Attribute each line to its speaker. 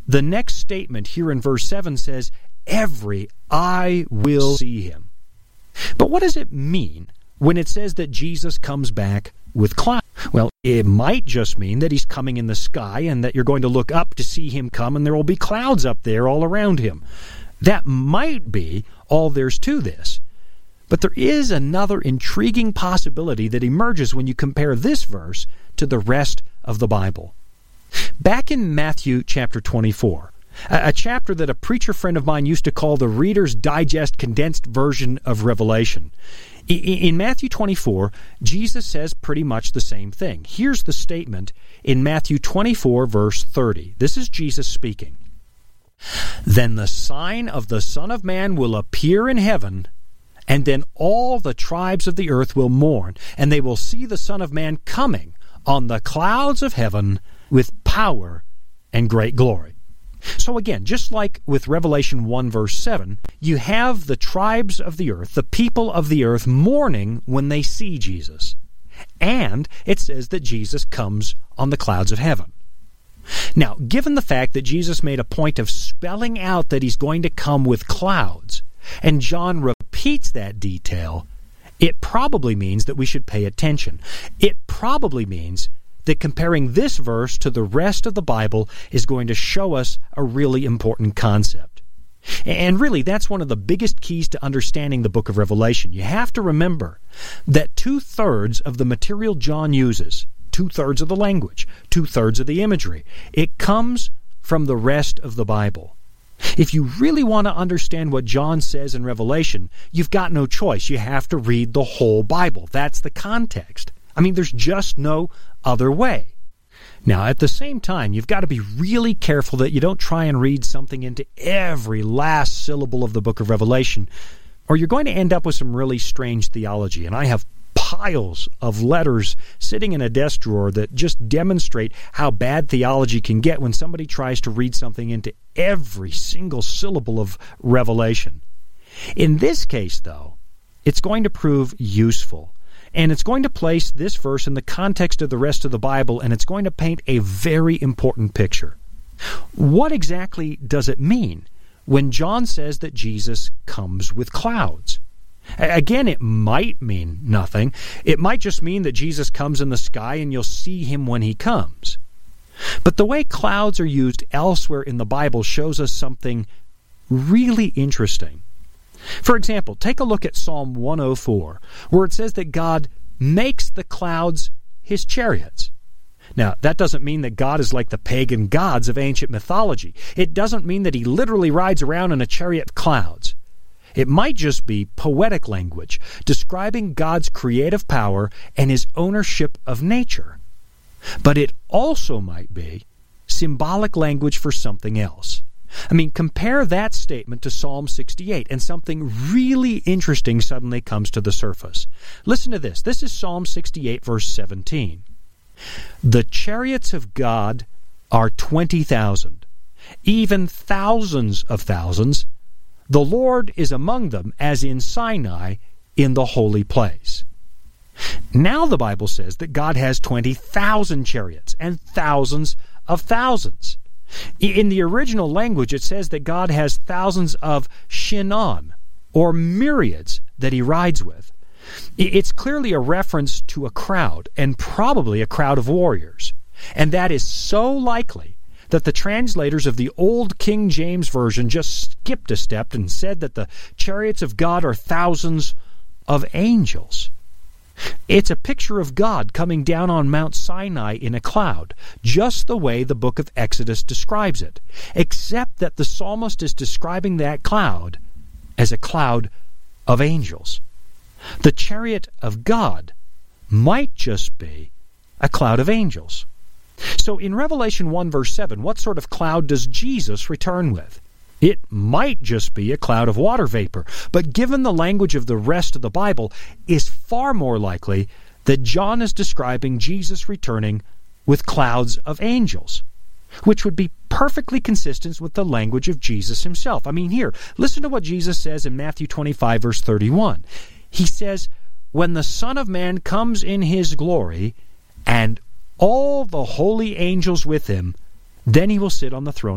Speaker 1: the next statement here in verse 7 says, every eye will see him. But what does it mean when it says that Jesus comes back with clouds? Well, it might just mean that he's coming in the sky and that you're going to look up to see him come and there will be clouds up there all around him. That might be all there's to this. But there is another intriguing possibility that emerges when you compare this verse to the rest of the Bible. Back in Matthew chapter 24, a chapter that a preacher friend of mine used to call the Reader's Digest condensed version of Revelation, in Matthew 24, Jesus says pretty much the same thing. Here's the statement in Matthew 24, verse 30. This is Jesus speaking. Then the sign of the Son of Man will appear in heaven, and then all the tribes of the earth will mourn, and they will see the Son of Man coming on the clouds of heaven with power and great glory. So again, just like with Revelation 1 verse 7, you have the tribes of the earth, the people of the earth, mourning when they see Jesus. And it says that Jesus comes on the clouds of heaven. Now, given the fact that Jesus made a point of spelling out that he's going to come with clouds, and John repeats that detail, it probably means that we should pay attention. It probably means that comparing this verse to the rest of the Bible is going to show us a really important concept. And really, that's one of the biggest keys to understanding the book of Revelation. You have to remember that 2/3 of the material John uses, 2/3 of the language, 2/3 of the imagery, it comes from the rest of the Bible. If you really want to understand what John says in Revelation, you've got no choice. You have to read the whole Bible. That's the context. I mean, there's just no other way. Now, at the same time, you've got to be really careful that you don't try and read something into every last syllable of the book of Revelation, or you're going to end up with some really strange theology. And I have piles of letters sitting in a desk drawer that just demonstrate how bad theology can get when somebody tries to read something into every single syllable of Revelation. In this case, though, it's going to prove useful. And it's going to place this verse in the context of the rest of the Bible, and it's going to paint a very important picture. What exactly does it mean when John says that Jesus comes with clouds? Again, it might mean nothing. It might just mean that Jesus comes in the sky and you'll see him when he comes. But the way clouds are used elsewhere in the Bible shows us something really interesting. For example, take a look at Psalm 104, where it says that God makes the clouds his chariots. Now, that doesn't mean that God is like the pagan gods of ancient mythology. It doesn't mean that he literally rides around in a chariot of clouds. It might just be poetic language, describing God's creative power and his ownership of nature. But it also might be symbolic language for something else. I mean, compare that statement to Psalm 68, and something really interesting suddenly comes to the surface. Listen to this. This is Psalm 68, verse 17. The chariots of God are 20,000, even thousands of thousands. The Lord is among them, as in Sinai, in the holy place. Now the Bible says that God has 20,000 chariots and thousands of thousands. In the original language, it says that God has thousands of shinon, or myriads, that he rides with. It's clearly a reference to a crowd, and probably a crowd of warriors. And that is so likely that the translators of the old King James Version just skipped a step and said that the chariots of God are thousands of angels. It's a picture of God coming down on Mount Sinai in a cloud, just the way the book of Exodus describes it, except that the psalmist is describing that cloud as a cloud of angels. The chariot of God might just be a cloud of angels. So in Revelation 1 verse 7, what sort of cloud does Jesus return with? It might just be a cloud of water vapor, but given the language of the rest of the Bible, is far more likely that John is describing Jesus returning with clouds of angels, which would be perfectly consistent with the language of Jesus himself. I mean, here, listen to what Jesus says in Matthew 25, verse 31. He says, when the Son of Man comes in his glory, and all the holy angels with him, then he will sit on the throne